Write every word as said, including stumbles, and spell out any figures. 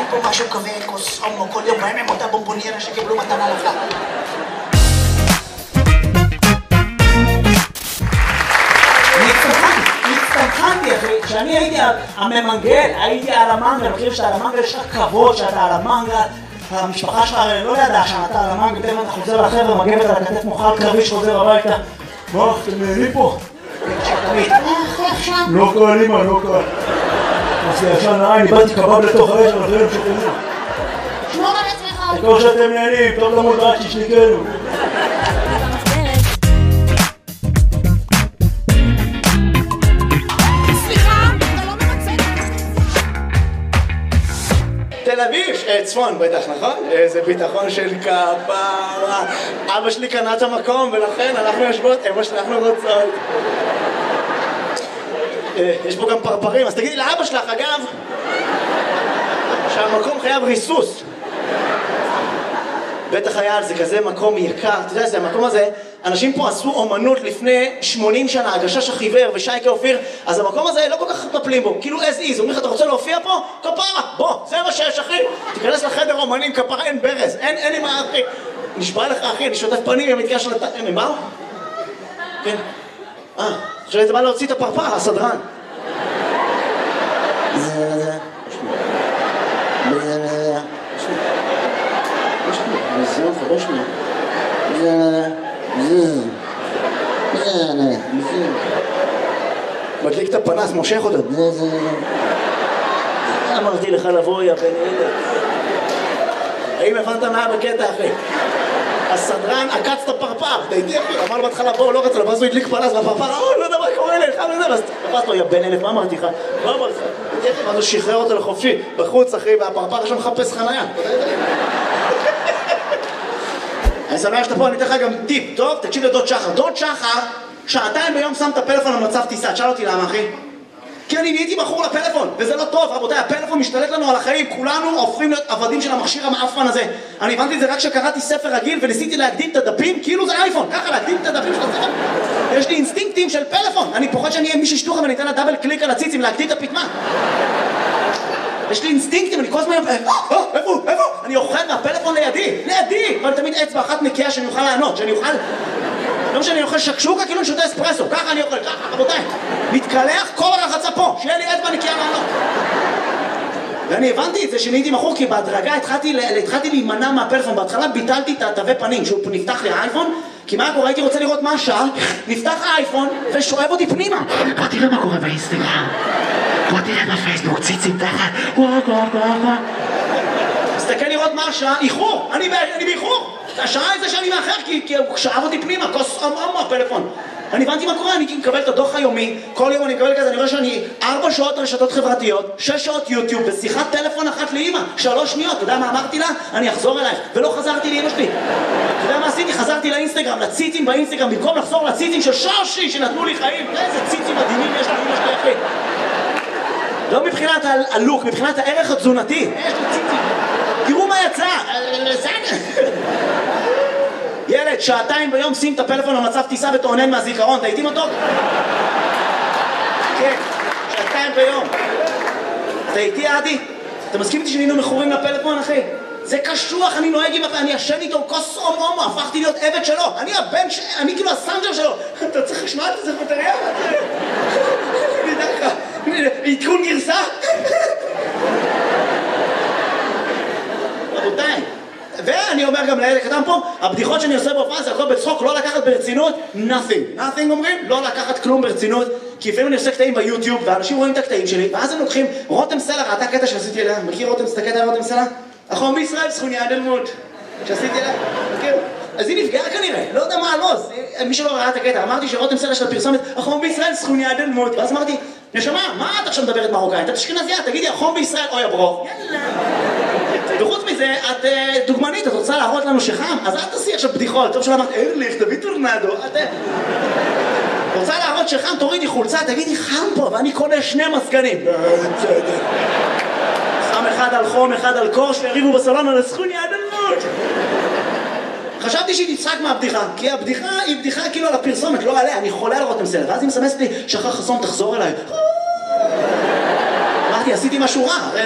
פה משהו כזה, כוס אומו, כל יום בהם עם אותה בומבוניירה שקיבלו מתנה לחג. הצטמחנתי אחי, כשאני הייתי הממנגל, הייתי על המנגל, מכיר שאתה על המנגל, יש לך כבוד שאתה על המנגל, המשפחה שלך לא ידעה שאתה על המנגל, פתאום אתה חוזר לחבר'ה, מגבת על הכתף מוכל קרבי שחוזר הביתה. מה, אתם נהנים פה? לא קל אימא, לא קל. אז ישן לעין, איבדתי קבב לתוך האש, אבל זה לא שתנו. שמור על עצמך. כמו שאתם נהנים, טוב למוד רק שישניקנו. תל אביב, צפון בטח, נכון? איזה ביטחון של כפרה. אבא שלי קנה את המקום ולכן אנחנו יושבות איפה שאנחנו רוצות. יש פה גם פרפרים, אז תגידי לאבא שלך, אגב, שהמקום חייב ריסוס. בטח היה, זה כזה מקום יקר, אתה יודע, זה המקום הזה, אנשים פה עשו אומנות לפני שמונים שנה, הגשש החיוור ושייקה אופיר, אז המקום הזה לא כל כך מטפלים בו, כאילו as is, אומרים לך, אתה רוצה להופיע פה? כפרה, בוא, זה מה שיש אחי, תיכנס לחדר אומנים, כפרה, אין ברז, אין, אין לי מה אחי, נשבע לך אחי, אני שוטף פנים, הם מתקשר לת... הם באו? כן. אה, עכשיו אתה בא להוציא את הפרפר, הסדרן. זה, זה, זה, מדליק את הפנס, מושך אותו. אמרתי לך לבוא יא בן ילד. האם הבנת מה בקטע אחי? הסדרן עקץ את הפרפר, דייתי אחי, אמר בהתחלה בוא, לא רצה לו, ואז הוא הדליק פנס והפרפר, לא יודע מה קורה לך, אז תפס לו יא בן ילד, מה אמרתי לך? מה אמרתי לך? דייתי אחי, אז הוא שחרר אותו לחופשי, בחוץ אחי, והפרפר שם מחפש חניה. אני שמח שאתה פה, אני אתן לך גם טיפ, טוב? תקשיב לדוד שחר. דוד שחר, שעתיים ביום שם את הפלאפון למצב טיסה. תשאל אותי למה, אחי? כי אני נהייתי בחור לפלאפון, וזה לא טוב, רבותיי, הפלאפון משתלט לנו על החיים, כולנו הופכים להיות עבדים של המכשיר המאפן הזה. אני הבנתי את זה רק כשקראתי ספר רגיל וניסיתי להקדים את הדפים, כאילו זה אייפון, ככה להקדים את הדפים של הספר. יש לי אינסטינקטים של פלאפון, אני פוחד שאני אהיה מישהו שטוחה ואני אתן לה דאבל קליק על הציצים להקדים את הפתמה. יש לי אינסטינקטים, אני כל הזמן... איפה? איפה? אני אוכל מהפלאפון לידי, לידי! אבל תמיד אצבע אחת נקייה שאני אוכל לענות, שאני אוכל... לא משנה, אני אוכל שקשוקה כאילו אני שותה אספרסו, ככה אני אוכל, ככה, רבותיי. מתקלח, כל הרחצה פה, שיהיה לי אצבע נקייה לענות. ואני הבנתי את זה שנהייתי מכור, כי בהדרגה התחלתי להימנע מהפלאפון. בהתחלה ביטלתי את התווי פנים, שהוא נפתח לי האייפון, כי מה קורה? הייתי רוצה לראות מה השעה, נפתח האייפון ושואב אותי פנימה. בוא תראה מה קורה באינסטגרם. בוא תראה בפייסבוק, ציצים תחת, וואו וואו וואו. תסתכל לראות מה השעה, איחור, אני באיחור. השעה איזה שאני מאחר, כי הוא שאב אותי פנימה, כוס אמו הפלאפון. אני הבנתי מה קורה, אני מקבל את הדוח היומי, כל יום אני מקבל כזה, אני רואה שאני ארבע שעות רשתות חברתיות, שש שעות יוטיוב, בשיחת טלפון אחת לאמא, שלוש שניות, אתה יודע מה אמרתי לה? אני אחזור אלייך, ולא חזרתי לאמא שלי. אתה יודע מה עשיתי? חזרתי לאינסטגרם, לציצים באינסטגרם, במקום לחזור לציצים של שושי שנתנו לי חיים, איזה ציצים מדהימים יש לאמא שלי אחי. לא מבחינת הלוק, מבחינת הערך התזונתי, יש לי ציצים. תראו מה יצא, ילד, שעתיים ביום שים את הפלאפון למצב טיסה ותעונן מהזיכרון, תהייתים אותו? כן, שעתיים ביום. תהייתי עדי? אתה מסכים איתי שנהיינו מכורים לפלאפון, אחי? זה קשוח, אני נוהג עם... אני ישן איתו, כוס הומו הומו, הפכתי להיות עבד שלו. אני הבן ש... אני כאילו הסנג'ר שלו. אתה צריך לשמוע את זה בטריה? אני יודע לך, עדכון גרסה? רבותיי. ואני אומר גם לילד קטן פה, הבדיחות שאני עושה בהופעה זה הכל בצחוק, לא לקחת ברצינות, nothing. nothing אומרים, לא לקחת כלום ברצינות, כי לפעמים אני עושה קטעים ביוטיוב, ואנשים רואים את הקטעים שלי, ואז הם לוקחים, רותם סלע, ראתה קטע שעשיתי אליה, מכיר רותם, סתקט על רותם סלע? החום בישראל, סכוני אדלמות, שעשיתי אליה, מכיר? אז היא נפגעה כנראה, לא יודע מה הלו"ז, מי שלא ראה את הקטע, אמרתי שרותם סלע של הפרסומת, החום בישראל, סכוני אדלמות, ואז אמרתי, נשמה, מה את עכשיו מדברת מרוקאית? את אשכנזייה, תגידי, החום בישראל, אוי הברוך. יאללה. וחוץ מזה, את דוגמנית, את רוצה להראות לנו שחם, אז אל תעשי עכשיו בדיחות, טוב שלא אמרת, ארליך, תביא טורנדו, את רוצה להראות שחם, תורידי חולצה, תגידי חם פה, ואני קונה שני מסגנים. שם אחד על חום, אחד על קור, שיריבו בסלון על הסכוני אדלמות. חשבתי שהיא תצחק מהבדיחה, כי הבדיחה היא בדיחה כאילו על הפרסומת, לא עליה, אני חולה על רותם סלע, ואז היא מסמסת לי, שחר חסון, תחזור אליי. אמרתי, עשיתי משהו רע.